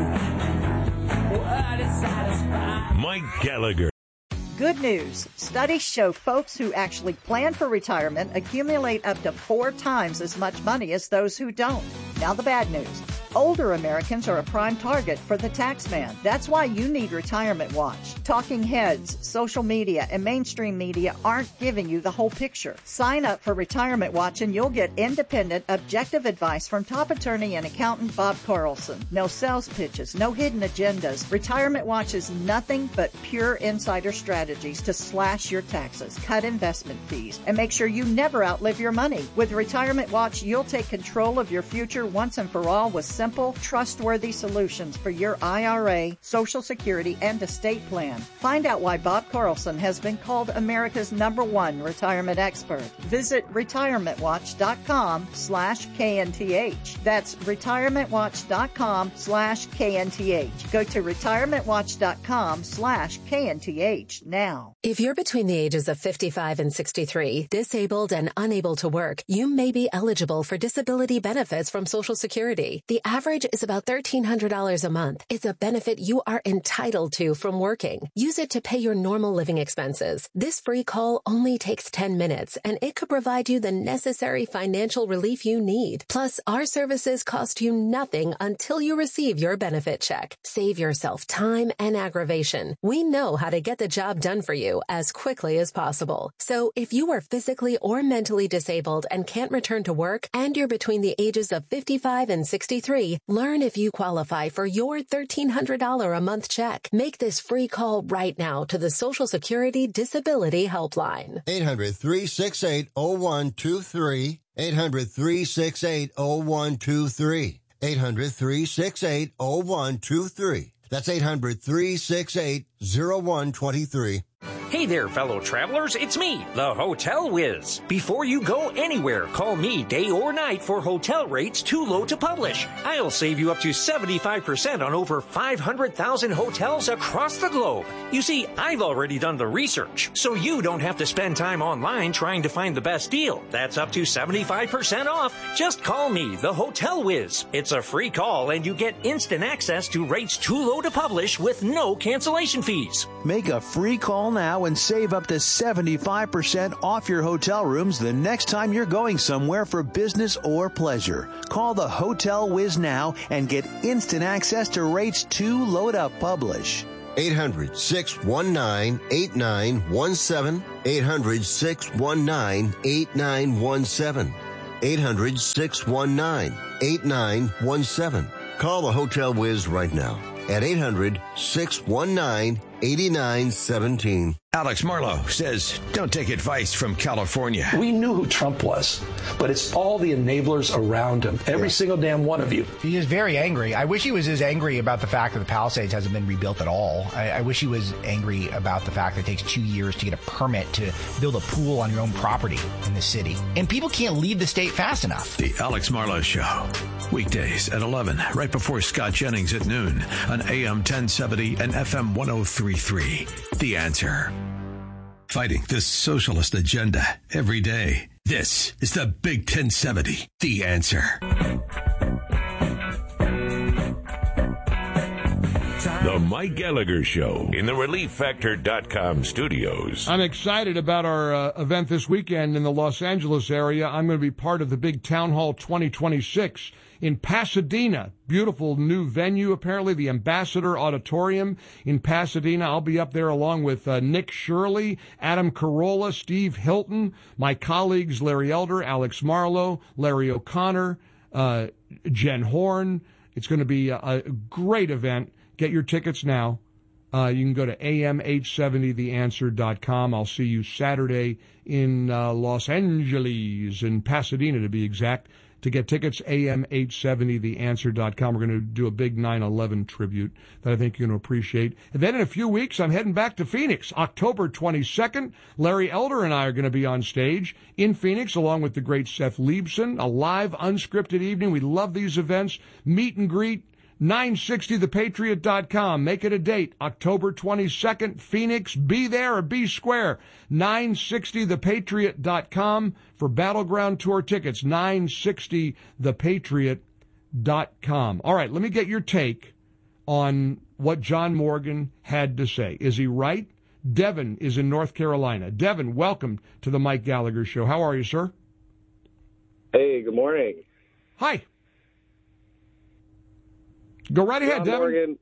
Speaker 6: What is satisfied?
Speaker 2: Mike Gallagher.
Speaker 7: Good news. Studies show folks who actually plan for retirement accumulate up to 4 times as much money as those who don't. Now the bad news. Older Americans are a prime target for the tax man. That's why you need Retirement Watch. Talking heads, social media, and mainstream media aren't giving you the whole picture. Sign up for Retirement Watch and you'll get independent, objective advice from top attorney and accountant Bob Carlson. No sales pitches, no hidden agendas. Retirement Watch is nothing but pure insider strategies to slash your taxes, cut investment fees, and make sure you never outlive your money. With Retirement Watch, you'll take control of your future once and for all with simple, trustworthy solutions for your IRA, Social Security, and estate plan. Find out why Bob Carlson has been called America's #1 retirement expert. Visit retirementwatch.com/KNTH. That's retirementwatch.com/KNTH. Go to retirementwatch.com/KNTH now.
Speaker 8: If you're between the ages of 55 and 63, disabled and unable to work, you may be eligible for disability benefits from Social Security. The average is about $1,300 a month. It's a benefit you are entitled to from working. Use it to pay your normal living expenses. This free call only takes 10 minutes, and it could provide you the necessary financial relief you need. Plus, our services cost you nothing until you receive your benefit check. Save yourself time and aggravation. We know how to get the job done for you as quickly as possible. So if you are physically or mentally disabled and can't return to work, and you're between the ages of 55 and 63, learn if you qualify for your $1,300 a month check. Make this free call right now to the Social Security Disability Helpline.
Speaker 24: 800-368-0123. 800-368-0123. 800-368-0123. That's 800-368-0123.
Speaker 9: Hey there, fellow travelers. It's me, the Hotel Whiz. Before you go anywhere, call me day or night for hotel rates too low to publish. I'll save you up to 75% on over 500,000 hotels across the globe. You see, I've already done the research, so you don't have to spend time online trying to find the best deal. That's up to 75% off. Just call me, the Hotel Whiz. It's a free call, and you get instant access to rates too low to publish with no cancellation fees.
Speaker 10: Make a free call now and save up to 75% off your hotel rooms the next time you're going somewhere for business or pleasure. Call the Hotel Whiz now and get instant access to rates too low to publish.
Speaker 11: 800-619-8917. 800-619-8917. 800-619-8917. Call the Hotel Whiz right now at 800-619-8917.
Speaker 1: Alex Marlowe says, don't take advice from California.
Speaker 13: We knew who Trump was, but it's all the enablers around him. Every single damn one of you.
Speaker 25: He is very angry. I wish he was as angry about the fact that the Palisades hasn't been rebuilt at all. I wish he was angry about the fact that it takes 2 years to get a permit to build a pool on your own property in the city. And people can't leave the state fast enough.
Speaker 1: The Alex Marlowe Show. Weekdays at 11, right before Scott Jennings at noon on AM 1070 and FM 1033. The Answer. Fighting the socialist agenda every day. This is the Big 1070. The Answer.
Speaker 2: The Mike Gallagher Show in the ReliefFactor.com studios.
Speaker 3: I'm excited about our event this weekend in the Los Angeles area. I'm going to be part of the big Town Hall 2026 in Pasadena. Beautiful new venue, apparently, the Ambassador Auditorium in Pasadena. I'll be up there along with Nick Shirley, Adam Carolla, Steve Hilton, my colleagues Larry Elder, Alex Marlowe, Larry O'Connor, Jen Horn. It's going to be a great event. Get your tickets now. You can go to am870theanswer.com. I'll see you Saturday in Los Angeles, in Pasadena to be exact. To get tickets, am870theanswer.com. We're going to do a big 9/11 tribute that I think you're going to appreciate. And then in a few weeks, I'm heading back to Phoenix. October 22nd, Larry Elder and I are going to be on stage in Phoenix along with the great Seth Leibson. A live, unscripted evening. We love these events. Meet and greet. 960thepatriot.com. Make it a date. October 22nd, Phoenix. Be there or be square. 960thepatriot.com for Battleground Tour tickets. 960thepatriot.com. All right, let me get your take on what John Morgan had to say. Is he right? Devin is in North Carolina. Devin, welcome to the Mike Gallagher Show. How are you, sir?
Speaker 26: Hey, good morning.
Speaker 3: Hi. Go right ahead, Devin.
Speaker 26: Morgan,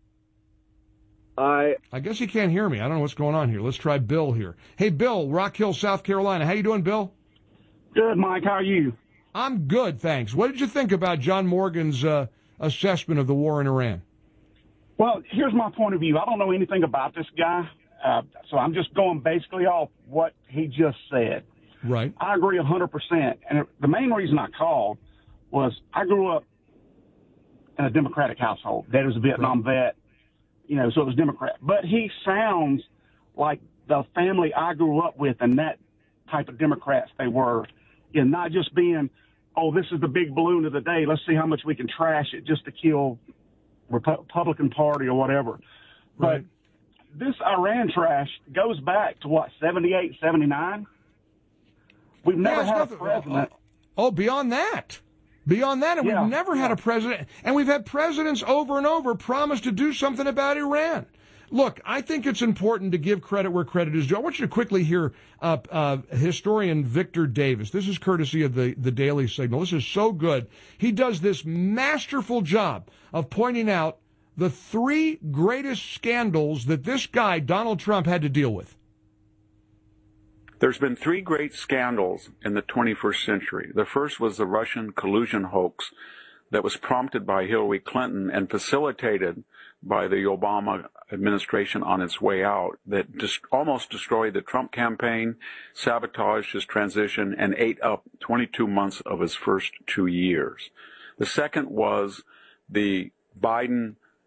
Speaker 3: I guess he can't hear me. I don't know what's going on here. Let's try Bill here. Hey, Bill, Rock Hill, South Carolina. How you doing, Bill?
Speaker 27: Good, Mike. How are you?
Speaker 3: I'm good, thanks. What did you think about John Morgan's assessment of the war in Iran?
Speaker 27: Well, here's my point of view. I don't know anything about this guy, so I'm just going basically off what he just said.
Speaker 3: Right.
Speaker 27: I agree 100%. And the main reason I called was I grew up in a Democratic household. Dad was a Vietnam vet, so it was Democrat. But he sounds like the family I grew up with and that type of Democrats they were, and not just being, oh, this is the big balloon of the day. Let's see how much we can trash it just to kill Republican Party or whatever.
Speaker 3: Right.
Speaker 27: But this Iran trash goes back to, 78, 79? We've never had a president.
Speaker 3: Beyond that. Beyond that, and we've never had a president, and we've had presidents over and over promise to do something about Iran. Look, I think it's important to give credit where credit is due. I want you to quickly hear historian Victor Davis. This is courtesy of the Daily Signal. This is so good. He does this masterful job of pointing out the three greatest scandals that this guy, Donald Trump, had to deal with.
Speaker 28: There's been three great scandals in the 21st century. The first was the Russian collusion hoax that was prompted by Hillary Clinton and facilitated by the Obama administration on its way out, that almost destroyed the Trump campaign, sabotaged his transition, and ate up 22 months of his first 2 years. The second was the Biden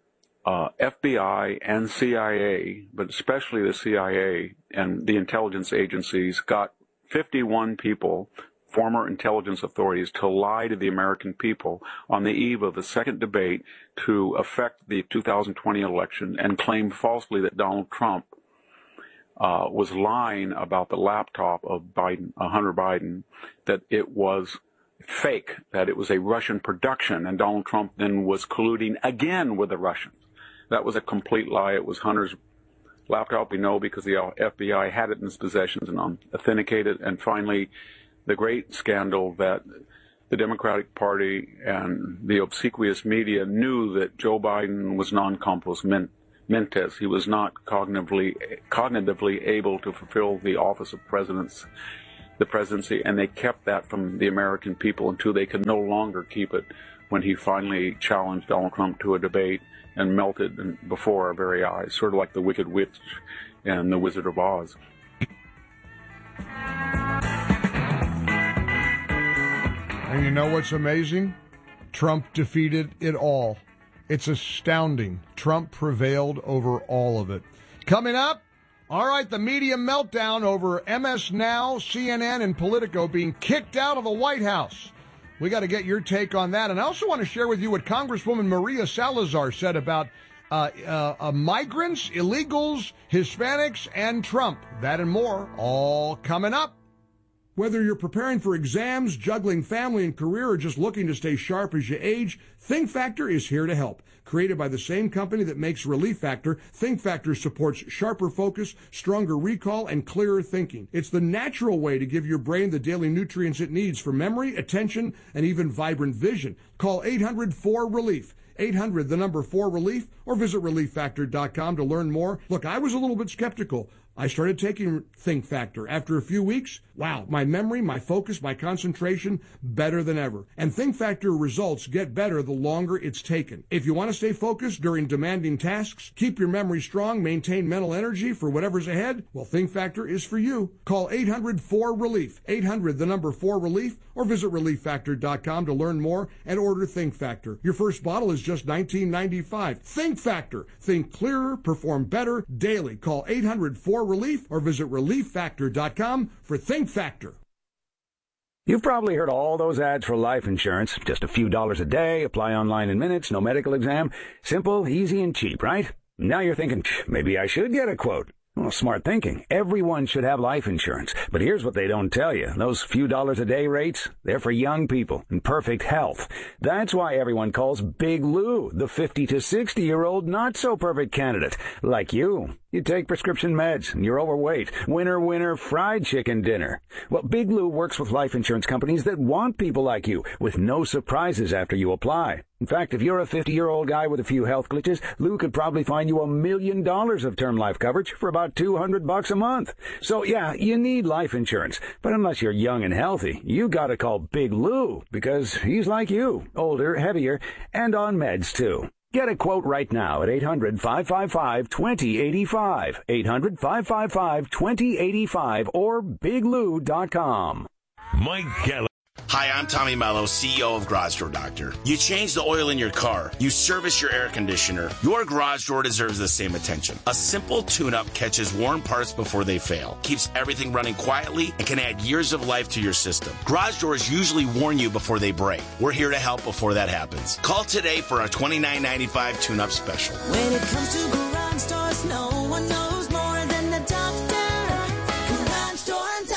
Speaker 28: FBI and CIA, but especially the CIA and the intelligence agencies, got 51 people, former intelligence authorities, to lie to the American people on the eve of the second debate to affect the 2020 election and claim falsely that Donald Trump was lying about the laptop of Hunter Biden, that it was fake, that it was a Russian production, and Donald Trump then was colluding again with the Russians. That was a complete lie. It was Hunter's laptop, we know, because the FBI had it in its possessions and authenticated. And finally, the great scandal that the Democratic Party and the obsequious media knew that Joe Biden was non compos mentis. He was not cognitively able to fulfill the office of the presidency, and they kept that from the American people until they could no longer keep it when he finally challenged Donald Trump to a debate and melted before our very eyes, sort of like the Wicked Witch and the Wizard of Oz.
Speaker 3: And you know what's amazing? Trump defeated it all. It's astounding. Trump prevailed over all of it. Coming up, all right, the media meltdown over MS Now, CNN, and Politico being kicked out of the White House. We got to get your take on that. And I also want to share with you what Congresswoman Maria Salazar said about migrants, illegals, Hispanics, and Trump. That and more, all coming up. Whether you're preparing for exams, juggling family and career, or just looking to stay sharp as you age, Think Factor is here to help. Created by the same company that makes Relief Factor, Think Factor supports sharper focus, stronger recall, and clearer thinking. It's the natural way to give your brain the daily nutrients it needs for memory, attention, and even vibrant vision. Call 800-4RELIEF. 800, the number 4RELIEF, or visit ReliefFactor.com to learn more. Look, I was a little bit skeptical. I started taking Think Factor. After a few weeks, wow, my memory, my focus, my concentration, better than ever. And Think Factor results get better the longer it's taken. If you want to stay focused during demanding tasks, keep your memory strong, maintain mental energy for whatever's ahead, well, Think Factor is for you. Call 800-4RELIEF. 800, the number 4RELIEF, or visit ReliefFactor.com to learn more and order Think Factor. Your first bottle is just $19.95. Think Factor. Think clearer, perform better daily. Call 800-4RELIEF or visit ReliefFactor.com for Think Factor.
Speaker 12: You've probably heard all those ads for life insurance. Just a few dollars a day, apply online in minutes, no medical exam. Simple, easy, and cheap, right? Now you're thinking, maybe I should get a quote. Well, smart thinking. Everyone should have life insurance. But here's what they don't tell you. Those few dollars a day rates, they're for young people in perfect health. That's why everyone calls Big Lou the 50 to 60-year-old not-so-perfect candidate. Like you. You take prescription meds, and you're overweight. Winner, winner, fried chicken dinner. Well, Big Lou works with life insurance companies that want people like you, with no surprises after you apply. In fact, if you're a 50-year-old guy with a few health glitches, Lou could probably find you $1 million of term life coverage for about $200 a month. So, yeah, you need life insurance. But unless you're young and healthy, you gotta call Big Lou, because he's like you, older, heavier, and on meds, too. Get a quote right now at 800-555-2085, 800-555-2085, or biglou.com.
Speaker 2: Mike Gallagher.
Speaker 14: Hi, I'm Tommy Mello, CEO of Garage Door Doctor. You change the oil in your car. You service your air conditioner. Your garage door deserves the same attention. A simple tune-up catches worn parts before they fail, keeps everything running quietly, and can add years of life to your system. Garage doors usually warn you before they break. We're here to help before that happens. Call today for our $29.95 tune-up special.
Speaker 6: When it comes to garage doors, no one knows more than the doctor. Garage Door Doctor.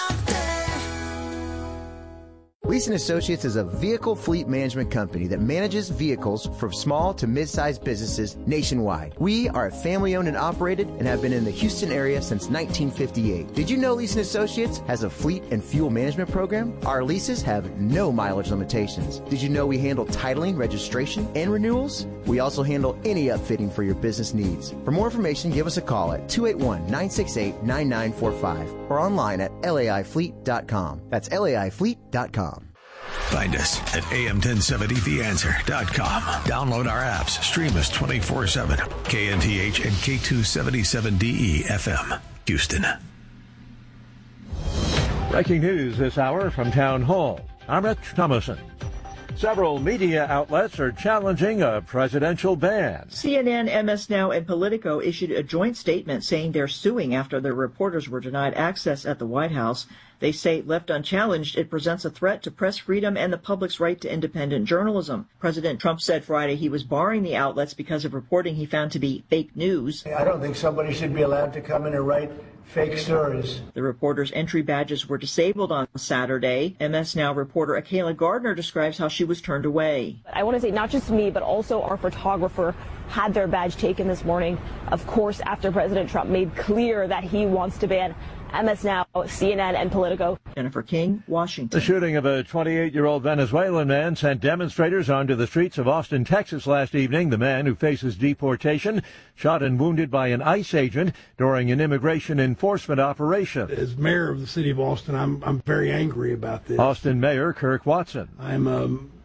Speaker 15: Leeson Associates is a vehicle fleet management company that manages vehicles for small to mid-sized businesses nationwide. We are family-owned and operated and have been in the Houston area since 1958. Did you know Leeson Associates has a fleet and fuel management program? Our leases have no mileage limitations. Did you know we handle titling, registration, and renewals? We also handle any upfitting for your business needs. For more information, give us a call at 281-968-9945 or online at laifleet.com. That's laifleet.com.
Speaker 1: Find us at am1070theanswer.com. Download our apps. Stream us 24/7. KNTH and K277DE FM, Houston.
Speaker 16: Breaking news this hour from Town Hall. I'm Rich Thomason. Several media outlets are challenging a presidential ban.
Speaker 17: CNN, MS Now, and Politico issued a joint statement saying they're suing after their reporters were denied access at the White House. They say, left unchallenged, it presents a threat to press freedom and the public's right to independent journalism. President Trump said Friday he was barring the outlets because of reporting he found to be fake news.
Speaker 18: I don't think somebody should be allowed to come in and write fake stories.
Speaker 17: The reporters' entry badges were disabled on Saturday. MS Now reporter Akayla Gardner describes how she was turned away.
Speaker 19: I want to say not just me, but also our photographer had their badge taken this morning, of course, after President Trump made clear that he wants to ban MS Now, CNN, and Politico.
Speaker 17: Jennifer King, Washington.
Speaker 16: The shooting of a 28-year-old Venezuelan man sent demonstrators onto the streets of Austin, Texas last evening. The man, who faces deportation, shot and wounded by an ICE agent during an immigration enforcement operation.
Speaker 20: As mayor of the city of Austin, I'm very angry about this.
Speaker 16: Austin Mayor Kirk Watson.
Speaker 20: I'm